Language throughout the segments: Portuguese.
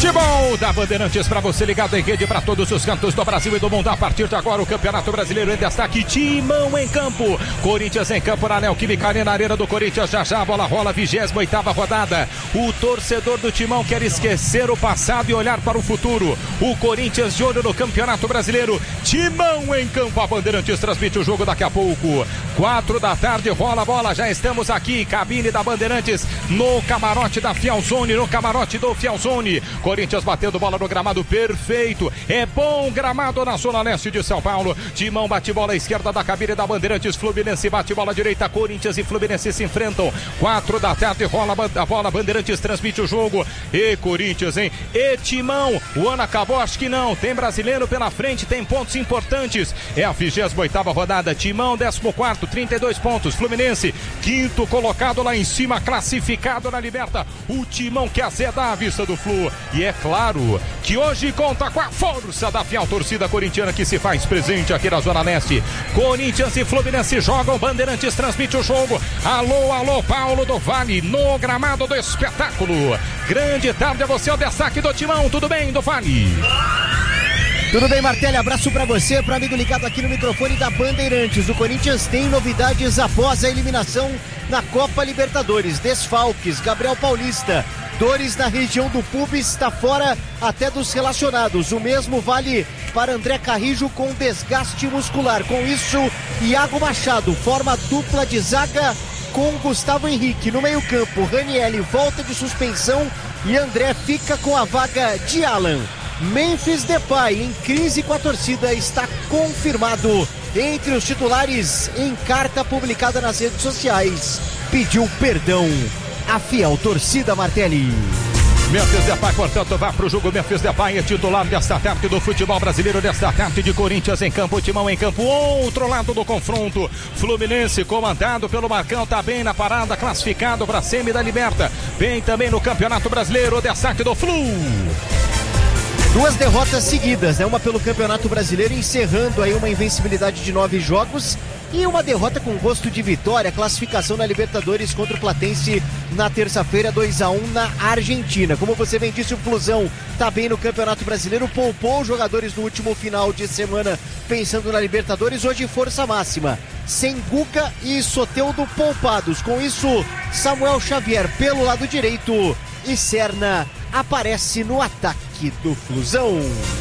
Futebol da Bandeirantes para você ligado em rede para todos os cantos do Brasil e do mundo. A partir de agora o Campeonato Brasileiro em destaque. Timão em campo. Corinthians em campo na Neoquímica Arena, Arena do Corinthians. Já já a bola rola, 28ª rodada. O torcedor do Timão quer esquecer o passado e olhar para o futuro. O Corinthians de olho no Campeonato Brasileiro. Timão em campo. A Bandeirantes transmite o jogo daqui a pouco. 4 da tarde, rola a bola. Já estamos aqui, cabine da Bandeirantes, no camarote da Fialzone, no camarote do Fialzone. Corinthians batendo bola no gramado, perfeito. É bom gramado na zona leste de São Paulo. Timão bate bola à esquerda da cabine da Bandeirantes. Fluminense bate bola à direita. Corinthians e Fluminense se enfrentam. 4 da tarde, rola a bola. Bandeirantes transmite o jogo. E Corinthians, hein? E Timão. O ano acabou? Acho que não. Tem brasileiro pela frente, tem pontos importantes. É a 28ª rodada. Timão, 14º, 32 pontos. Fluminense, 5º colocado lá em cima, classificado na Liberta. O Timão quer azedar a vista do Flu. E é claro que hoje conta com a força da fiel torcida corintiana que se faz presente aqui na Zona Leste. Corinthians e Fluminense jogam, Bandeirantes transmite o jogo. Alô, alô, Paulo do Vale, no gramado do espetáculo. Grande tarde a você, o destaque do Timão. Tudo bem, do Vale? Tudo bem, Martelli? Abraço pra você, pro amigo ligado aqui no microfone da Bandeirantes. O Corinthians tem novidades após a eliminação na Copa Libertadores. Desfalques, Gabriel Paulista, dores na região do pubis, está fora até dos relacionados. O mesmo vale para André Carrijo com desgaste muscular. Com isso, Iago Machado forma dupla de zaga com Gustavo Henrique. No meio campo, Ranieri volta de suspensão e André fica com a vaga de Alan. Memphis Depay, em crise com a torcida, está confirmado entre os titulares. Em carta publicada nas redes sociais, pediu perdão à fiel torcida, Martelli. Memphis Depay, portanto, vai para o jogo. Memphis Depay é titular desta tarde do futebol brasileiro, desta tarde de Corinthians em campo, Timão em campo. Outro lado do confronto, Fluminense comandado pelo Marcão, está bem na parada, classificado para a semi da Liberta, bem também no Campeonato Brasileiro, destaque do Flu. 2 derrotas seguidas, né? Uma pelo Campeonato Brasileiro, encerrando aí uma invencibilidade de 9 jogos, e uma derrota com gosto de vitória, classificação na Libertadores contra o Platense na terça-feira, 2-1 na Argentina. Como você bem disse, o Flusão tá bem no Campeonato Brasileiro, poupou os jogadores no último final de semana pensando na Libertadores. Hoje força máxima, sem Guca e Soteldo poupados. Com isso, Samuel Xavier pelo lado direito e Serna aparece no ataque do Flusão.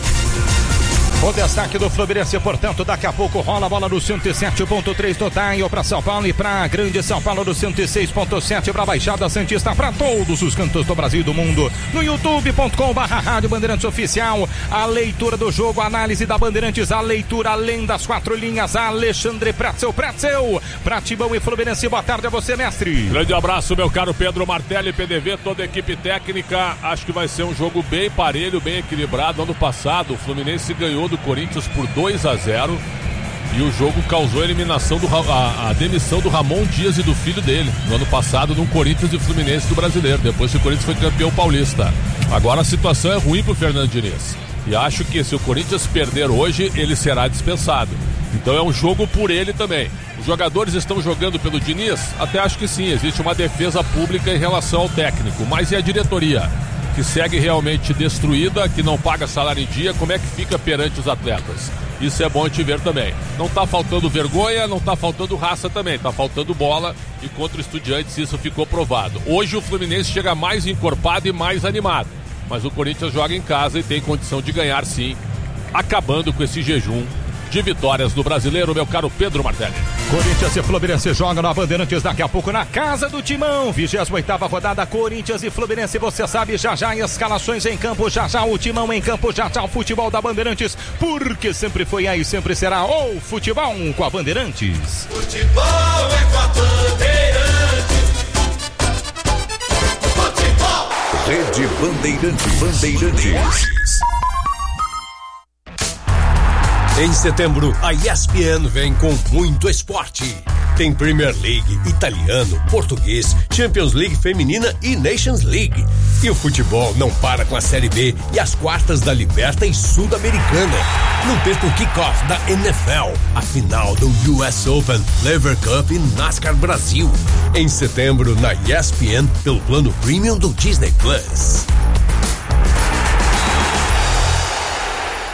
O destaque do Fluminense, portanto, daqui a pouco rola a bola no 107.3 do Taio para São Paulo e para Grande São Paulo no 106.7 para a Baixada Santista, para todos os cantos do Brasil e do mundo. No youtube.com/Rádio Bandeirantes Oficial, a leitura do jogo, a análise da Bandeirantes, a leitura além das 4 linhas, Alexandre Pretzel, para Timão e Fluminense. Boa tarde a você, mestre. Grande abraço, meu caro Pedro Martelli, PDV, toda a equipe técnica. Acho que vai ser um jogo bem parelho, bem equilibrado. Ano passado, o Fluminense ganhou do Corinthians por 2-0 e o jogo causou a eliminação a demissão do Ramon Dias e do filho dele no ano passado no Corinthians e Fluminense do Brasileiro, depois que o Corinthians foi campeão paulista. Agora a situação é ruim pro Fernando Diniz e acho que se o Corinthians perder hoje, ele será dispensado. Então é um jogo por ele também. Os jogadores estão jogando pelo Diniz? Até acho que sim, existe uma defesa pública em relação ao técnico, mas e a diretoria? Que segue realmente destruída, que não paga salário em dia, como é que fica perante os atletas? Isso é bom te ver também. Não tá faltando vergonha, não tá faltando raça também, tá faltando bola, e contra o Estudiantes isso ficou provado. Hoje o Fluminense chega mais encorpado e mais animado, mas o Corinthians joga em casa e tem condição de ganhar sim, acabando com esse jejum de vitórias do Brasileiro, meu caro Pedro Martelli. Corinthians e Fluminense jogam na Bandeirantes daqui a pouco na casa do Timão. 28ª rodada, Corinthians e Fluminense. Você sabe, já escalações em campo, já o Timão em campo, já o futebol da Bandeirantes, porque sempre foi aí, sempre será o futebol com a Bandeirantes. Futebol é com a Bandeirantes. Futebol. Rede Bandeirantes. Em setembro, a ESPN vem com muito esporte. Tem Premier League, italiano, português, Champions League feminina e Nations League. E o futebol não para com a Série B e as quartas da Liberta e Sul-Americana. Não perca o kickoff da NFL, a final do US Open, Lever Cup e NASCAR Brasil. Em setembro, na ESPN, pelo plano Premium do Disney Plus.